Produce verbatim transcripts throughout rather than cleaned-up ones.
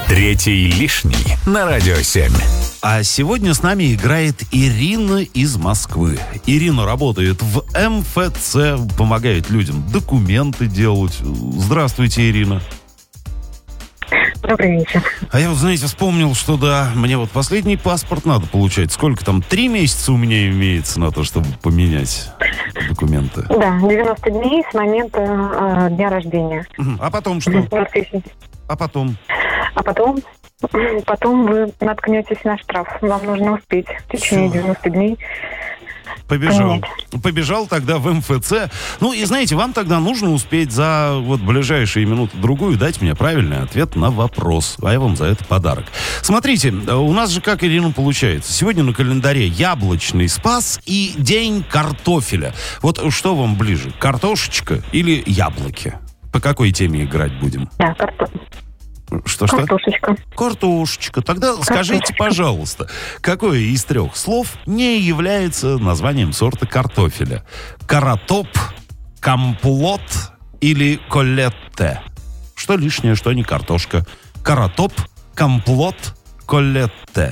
Третий лишний на Радио семь. А сегодня с нами играет Ирина из Москвы. Ирина работает в эм эф цэ, помогает людям документы делать. Здравствуйте, Ирина. Добрый вечер. А я вот, знаете, вспомнил, что да, мне вот последний паспорт надо получать. Сколько там, три месяца у меня имеется на то, чтобы поменять документы? Да, девяносто дней с момента э, дня рождения. А потом что? А потом? А потом, потом вы наткнетесь на штраф. Вам нужно успеть в течение девяноста дней. Побежал. Побежал тогда в эм эф цэ. Ну, и знаете, вам тогда нужно успеть за вот ближайшие минуту-другую дать мне правильный ответ на вопрос. А я вам за это подарок. Смотрите, у нас же как, Ирина, получается. Сегодня на календаре яблочный спас и день картофеля. Вот что вам ближе, картошечка или яблоки? По какой теме играть будем? Да, картофель. Что-что? Картошечка. Картошечка. Тогда Картошечка. Скажите, пожалуйста, какое из трех слов не является названием сорта картофеля? Каратоп, комплот или колетте? Что лишнее, что не картошка? Каратоп, комплот, колетте.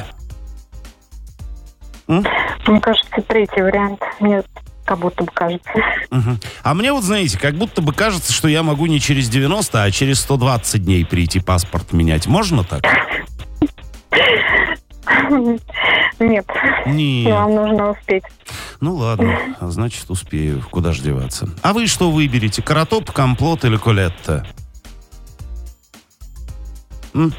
М? Мне кажется, третий вариант. Нет. Как будто бы кажется. Угу. А мне вот, знаете, как будто бы кажется, что я могу не через девяносто, а через сто двадцать дней прийти паспорт менять. Можно так? Нет. Нет. Вам нужно успеть. Ну ладно, значит успею. Куда ж деваться? А вы что выберете? Каратоп, комплот или колетте? М?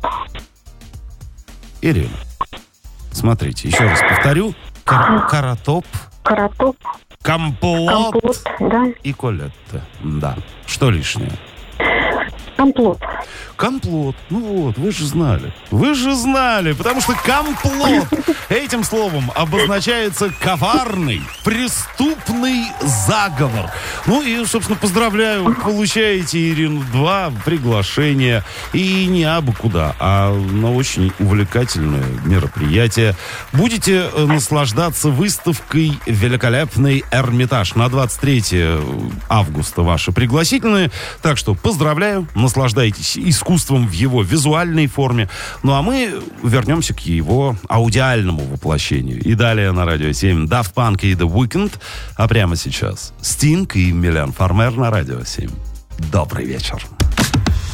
Ирина, смотрите, еще раз повторю. Кар- каратоп. Каратоп. Комплот, Комплот, да. И колетте. Да. Что лишнее? Комплот. Комплот. Ну вот, вы же знали. Вы же знали, потому что комплот этим словом обозначается коварный, преступный заговор. Ну и, собственно, поздравляю, получаете, Ирина, два приглашения. И не абы куда, а на очень увлекательное мероприятие. Будете наслаждаться выставкой «Великолепный Эрмитаж» на двадцать третьего августа ваши пригласительные. Так что поздравляю, наслаждайтесь искусством в его визуальной форме. Ну а мы вернемся к его аудиальному воплощению. И далее на Радио семь Daft Punk и The Weeknd. А прямо сейчас Стинг и Милен Фармер на Радио семь. Добрый вечер.